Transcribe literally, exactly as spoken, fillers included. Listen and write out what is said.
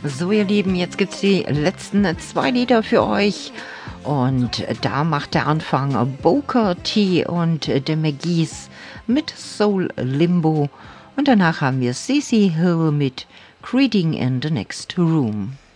So, ihr Lieben, jetzt gibt's die letzten zwei Lieder für euch. Und da macht der Anfang Booker T und The McGees mit Soul Limbo. Und danach haben wir C C Hill mit Greeting in the Next Room.